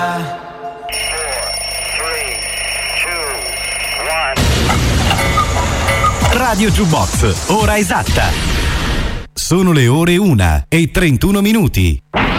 Radio Jukebox, ora esatta. Sono le ore 1:31.